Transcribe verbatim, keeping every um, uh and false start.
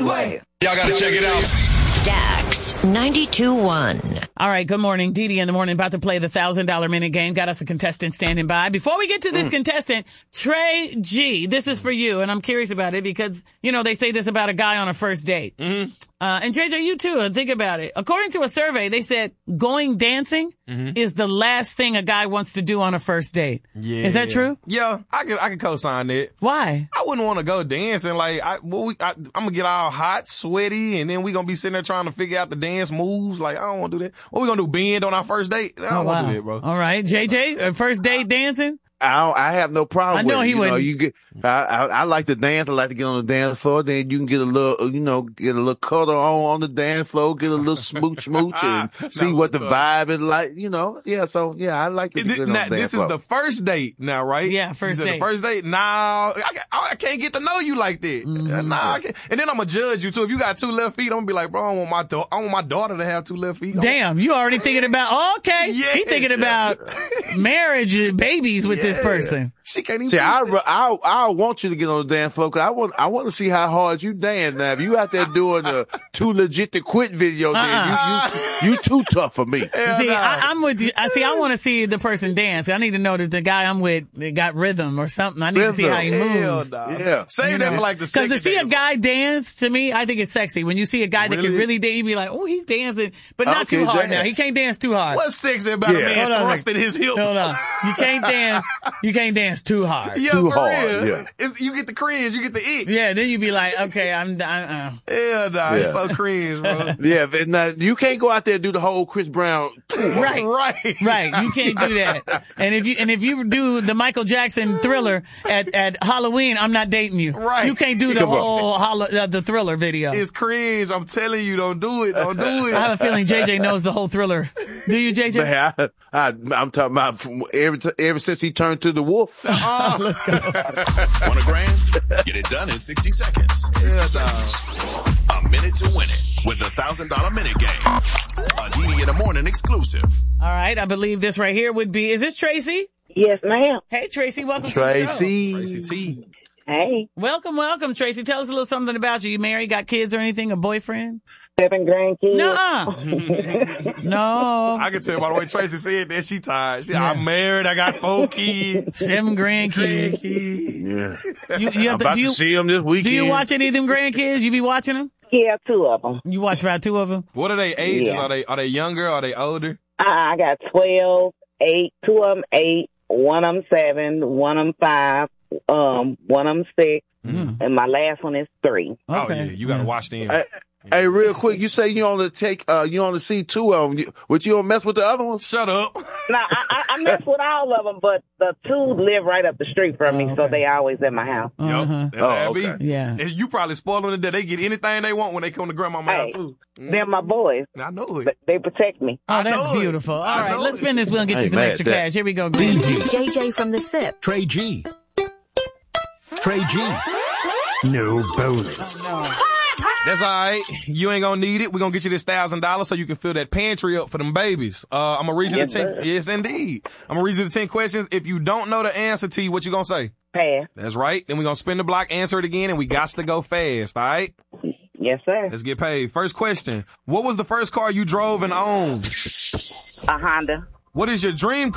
Freeway. Y'all gotta check it out. Stax ninety-two point one. All right, good morning. Dee Dee in the morning, about to play the one thousand dollars minute game. Got us a contestant standing by. Before we get to this mm. contestant, Trey G, this is for you, and I'm curious about it because, you know, they say this about a guy on a first date. Mm-hmm. Uh, and J J, you too, and think about it. According to a survey, they said going dancing mm-hmm. is the last thing a guy wants to do on a first date. Yeah. Is that true? Yeah, I could, I could co-sign that. Why? I wouldn't want to go dancing. Like, I, well, we, I, I'm going to get all hot, sweaty, and then we going to be sitting there trying to figure out the dance moves. Like, I don't want to do that. What we going to do, bend on our first date? I don't oh, wow. want to do that, bro. All right, J J, uh, first date dancing? I don't, I have no problem I know with it. he you wouldn't. know, you get, I, I, I like to dance. I like to get on the dance floor. Then you can get a little, you know, get a little cuddle on, on the dance floor, get a little smooch smooch and see what the vibe is like, you know. Yeah, so, yeah, I like to get on the dance This floor. is the first date now, right? Yeah, first you said date. The first date? Nah, I, I can't get to know you like that. Mm-hmm. Nah, I can't. And then I'm going to judge you, too. If you got two left feet, I'm going to be like, bro, I want my, da- I want my daughter to have two left feet. Damn, you already thinking about, oh, okay. Yes. He thinking about marriage and babies with yeah. this person. She can't even. See, I, I, I want you to get on the dance floor because I want, I want to see how hard you dance. Now, if you out there doing the too legit to quit video, uh-uh. then you, you, you too tough for me. Hell see, no. I, I'm with you. I see. I want to see the person dance. I need to know that the guy I'm with got rhythm or something. I need rhythm. to see how he moves. Hell no. Yeah, save you that know? for like the because to see dance. a guy dance to me, I think it's sexy. When you see a guy that really? can really dance, you be like, oh, he's dancing, but not okay, too hard. dance. Now he can't dance too hard. What's sexy about yeah. a man on, thrusting like, his hips? Hold on. You can't dance. You can't dance too hard. Yeah, too for hard. Real. Yeah. It's, you get the cringe. You get the ick. Yeah, then you be like, okay, I'm. Uh, Hell no, yeah. it's so cringe, bro. Yeah, now, you can't go out there and do the whole Chris Brown. right, right, right. You can't do that. And if you and if you do the Michael Jackson Thriller at at Halloween, I'm not dating you. Right. You can't do the Come whole holo, uh, the Thriller video. It's cringe. I'm telling you, don't do it. Don't do it. I have a feeling J J knows the whole Thriller. Do you, J J? Man, I, I, I'm talking about from ever, ever since he turned to the wolf. Uh, Let's go. Want a grand? Get it done in sixty seconds. sixty yeah, seconds. A minute to win it with the one thousand dollars minute game. A D D in the morning exclusive. All right, I believe this right here would be, is this Tracy? Yes, ma'am. Hey, Tracy, welcome Tracy. to the show. Tracy T. Hey. Welcome, welcome, Tracy. Tell us a little something about you. You married, got kids or anything, a boyfriend? Seven grandkids. Nuh-uh. No. I can tell by the way Tracy said that she tired. She, Yeah. I'm married. I got four kids. Seven grandkids. Yeah. You, you have I'm to, about do you, to see him this weekend. do you watch any of them grandkids? You be watching them? Yeah, two of them. You watch about two of them? What are they ages? Yeah. Are they are they younger? Are they older? I, I got twelve, eight, two of them eight, one of them seven, one of them five, um, one of them six, Mm. and my last one is three. Okay. Oh yeah, you gotta watch them. Hey, hey, real quick, you say you only take, uh, you only see two of them, you, but you don't mess with the other ones? Shut up. Now, I, I, I mess with all of them, but the two live right up the street from me, Oh, okay. so they always at my house. Uh-huh. Yup, that's Oh, how it be. okay. Yeah. And you probably spoil them to death. They get anything they want when they come to grandmama's Hey, house too. Mm. they're my boys. I know it. But they protect me. Oh, I that's know it. beautiful. All I right, know let's it. spin this wheel and get I you ain't some mad extra at that. cash. Here we go, Green G. J J from the SIP. Trey G. Trey G. No bonus. That's all right. You ain't gonna need it. We're gonna get you this thousand dollars so you can fill that pantry up for them babies. Uh, I'm gonna read you Yes, the ten. sir. Yes, indeed. I'm gonna read you the ten questions. If you don't know the answer to, what you gonna say? Pass. That's right. Then we're gonna spin the block, answer it again, and we got to go fast. All right. Yes, sir. Let's get paid. First question. What was the first car you drove and owned? A Honda. What is your dream